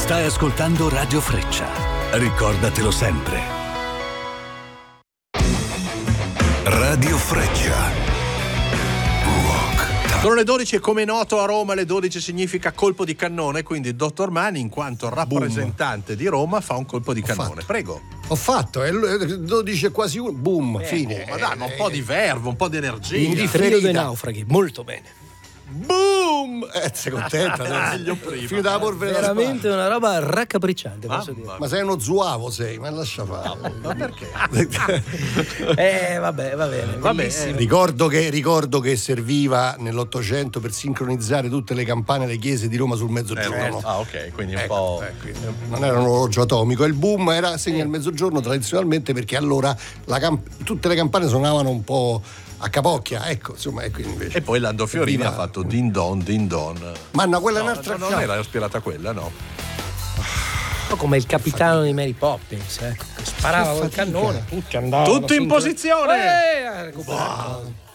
Stai ascoltando Radio Freccia. Ricordatelo sempre. Radio Freccia. Sono le 12 e come è noto a Roma le 12 significa colpo di cannone, quindi il dottor Mani in quanto rappresentante di Roma fa un colpo di cannone. Prego. Ho fatto, è 12 e quasi 1, boom, fine. Ma dai, un po' di verbo, un po' di energia. Indifferito dei naufraghi, molto bene. Boom! Sei contenta? Fino dalla polvere da veramente una roba raccapricciante, posso dire. Ma sei uno zuavo, ma lascia fare. Ma perché? Vabbè, va bene. Ricordo che serviva nell'Ottocento per sincronizzare tutte le campane delle chiese di Roma sul mezzogiorno. Ok, quindi un po'. Quindi non era un orologio atomico. Il boom era segno al mezzogiorno tradizionalmente perché allora tutte le campane suonavano un po' a capocchia, ecco, insomma, invece. E poi Lando Fiorini ha fatto din don. Ma no, quella è un'altra non era ispirata a quella, no? Come il capitano di Mary Poppins, che sparava col cannone, tutti andavano tutti in posizione! recuperato.